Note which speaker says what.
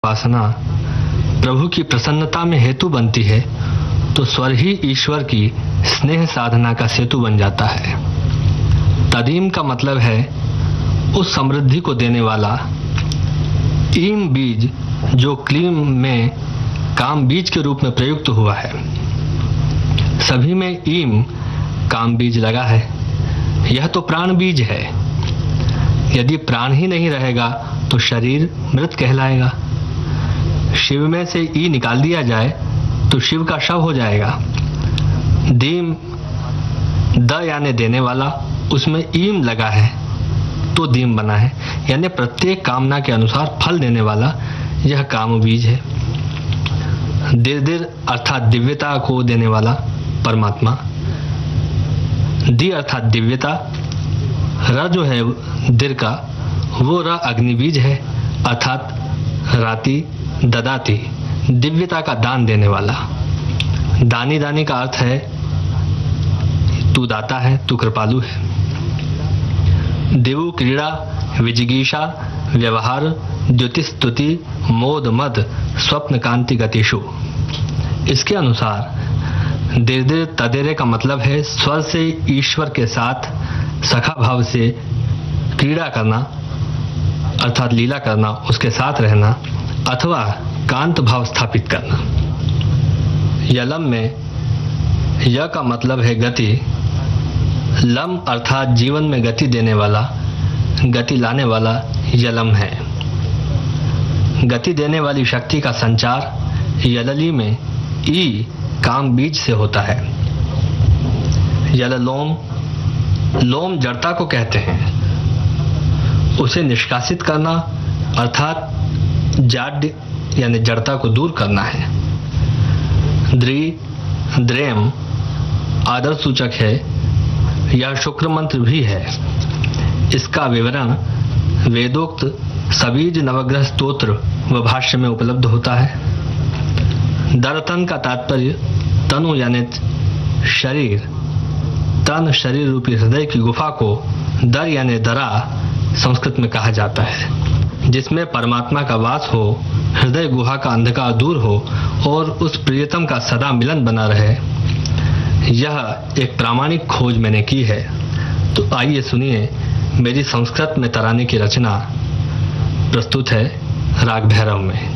Speaker 1: उपासना प्रभु की प्रसन्नता में हेतु बनती है तो स्वर ही ईश्वर की स्नेह साधना का सेतु बन जाता है। तदीम का मतलब है उस समृद्धि को देने वाला। ईम बीज जो क्लीम में काम बीज के रूप में प्रयुक्त हुआ है। सभी में ईम काम बीज लगा है। यह तो प्राण बीज है। यदि प्राण ही नहीं रहेगा तो शरीर मृत कहलाएगा। शिव में से ई निकाल दिया जाए तो शिव का शव हो जाएगा। दीम द यानी देने वाला, उसमें ईम लगा है तो दीम बना है, यानी प्रत्येक कामना के अनुसार फल देने वाला यह काम बीज है। दिर अर्थात दिव्यता को देने वाला परमात्मा। दी अर्थात दिव्यता। र जो है दिर का, वो र अग्नि बीज है, अर्थात राति ददाती, दिव्यता का दान देने वाला। दानी दानी का अर्थ है तू दाता है, तू कृपालु है। देवु क्रीड़ा विजिगीषा व्यवहार द्युतिस्तुति मोद मद स्वप्न कांति गतिषु। इसके अनुसार दिर तदेरे का मतलब है स्वर से ईश्वर के साथ सखा भाव से क्रीड़ा करना, अर्थात लीला करना, उसके साथ रहना, अथवा कांत भाव स्थापित करना। यलम में य का मतलब है गति। लम अर्थात जीवन में गति देने वाला, गति लाने वाला यलम है। गति देने वाली शक्ति का संचार यलली में ई काम बीज से होता है। यललोम, लोम जड़ता को कहते हैं। उसे निष्कासित करना अर्थात जाड्य यानी जड़ता को दूर करना है। द्रेम आदर सूचक है। यह शुक्र मंत्र भी है। इसका विवरण वेदोक्त सबीज नवग्रह स्तोत्र व भाष्य में उपलब्ध होता है। दरतन का तात्पर्य तनु यानी शरीर, तन शरीर रूपी हृदय की गुफा को दर यानी दरा संस्कृत में कहा जाता है, जिसमें परमात्मा का वास हो, हृदय गुहा का अंधकार दूर हो और उस प्रियतम का सदा मिलन बना रहे। यह एक प्रामाणिक खोज मैंने की है। तो आइए सुनिए मेरी संस्कृत में तराने की रचना। प्रस्तुत है राग भैरव में।